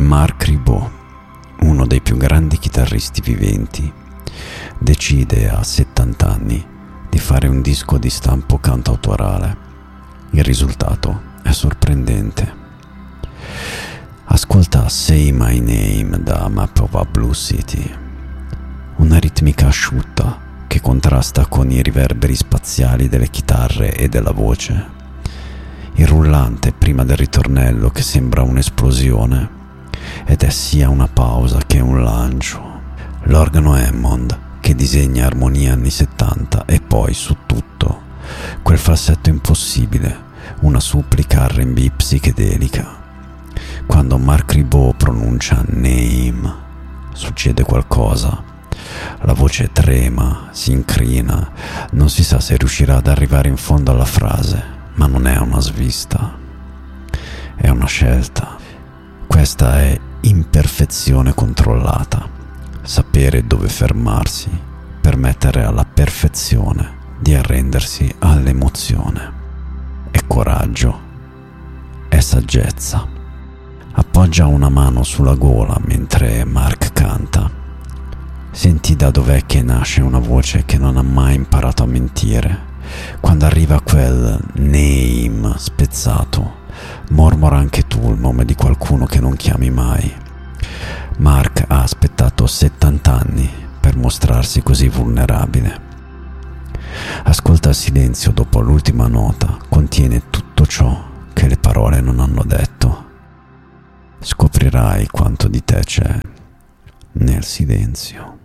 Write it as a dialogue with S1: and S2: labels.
S1: Marc Ribot, uno dei più grandi chitarristi viventi, decide a 70 anni di fare un disco di stampo cantautorale. Il risultato è sorprendente. Ascolta Say My Name da Map of a Blue City, una ritmica asciutta che contrasta con i riverberi spaziali delle chitarre e della voce, il rullante prima del ritornello che sembra un'esplosione ed è sia una pausa che un lancio, l'organo Hammond che disegna armonie anni 70 e poi su tutto quel falsetto impossibile, una supplica R&B psichedelica. Quando Marc Ribot pronuncia Name succede qualcosa, la voce trema, si incrina, non si sa se riuscirà ad arrivare in fondo alla frase, ma non è una svista, è una scelta. Questa è imperfezione controllata, sapere dove fermarsi, permettere alla perfezione di arrendersi all'emozione. È coraggio, è saggezza. Appoggia una mano sulla gola mentre Marc canta. Senti da dov'è che nasce una voce che non ha mai imparato a mentire. Quando arriva quel name spezzato, mormora anche tu il nome di qualcuno che non chiami mai. Marc ha aspettato 70 anni per mostrarsi così vulnerabile. Ascolta il silenzio dopo l'ultima nota, contiene tutto ciò che le parole non hanno detto. Scoprirai quanto di te c'è nel silenzio.